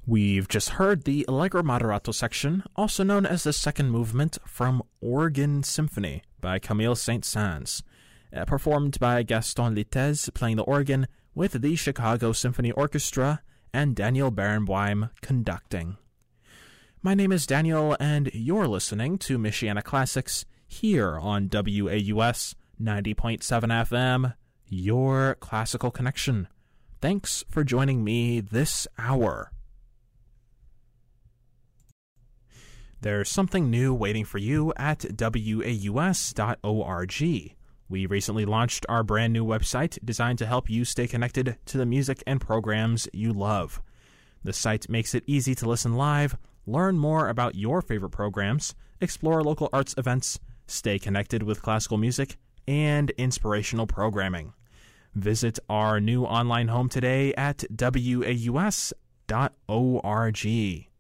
We've just heard the Allegro Moderato section, also known as the second movement from Organ Symphony by Camille Saint-Saëns, performed by Gaston Litez playing the organ with the Chicago Symphony Orchestra and Daniel Barenboim conducting. My name is Daniel, and you're listening to Michiana Classics here on WAUS 90.7 FM, your classical connection. Thanks for joining me this hour. There's something new waiting for you at WAUS.org. We recently launched our brand new website designed to help you stay connected to the music and programs you love. The site makes it easy to listen live, learn more about your favorite programs, explore local arts events, stay connected with classical music, and inspirational programming. Visit our new online home today at WAUS.org.